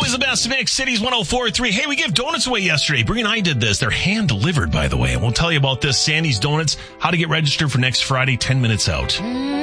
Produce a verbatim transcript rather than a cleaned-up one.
Always the best mix, Cities one oh four point three. Hey, we gave donuts away yesterday. Brie and I did this. They're hand-delivered, by the way. And we'll tell you about this. Sandy's Donuts, how to get registered for next Friday, ten minutes out.